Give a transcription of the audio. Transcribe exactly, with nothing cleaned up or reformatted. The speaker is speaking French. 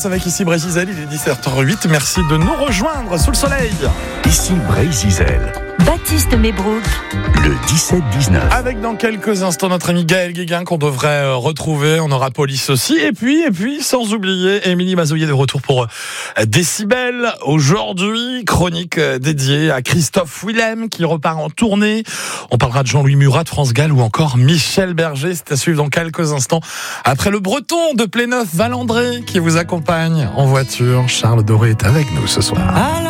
avec ici Brésil, il est dix-sept heures huit. Merci de nous rejoindre sous le soleil. Ici Brésil. Baptiste Mebrouk. Le dix-sept dix-neuf. Avec dans quelques instants notre ami Gaël Guéguin qu'on devrait retrouver. On aura Police aussi. Et puis, et puis, sans oublier Émilie Mazoyer de retour pour Décibel. Aujourd'hui, chronique dédiée à Christophe Willem qui repart en tournée. On parlera de Jean-Louis Murat, de France Gall ou encore Michel Berger. C'est à suivre dans quelques instants. Après le breton de Pléneuf, Valandré qui vous accompagne en voiture. Charles Doré est avec nous ce soir. Alors